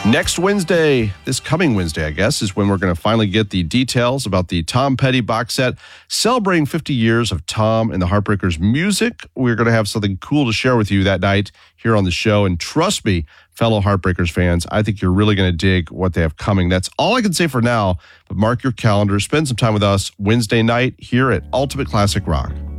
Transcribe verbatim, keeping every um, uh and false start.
Next Wednesday, this coming Wednesday, I guess, is when we're going to finally get the details about the Tom Petty box set celebrating fifty years of Tom and the Heartbreakers music. We're going to have something cool to share with you that night here on the show. And trust me, fellow Heartbreakers fans, I think you're really going to dig what they have coming. That's all I can say for now, but mark your calendar. Spend some time with us Wednesday night here at Ultimate Classic Rock.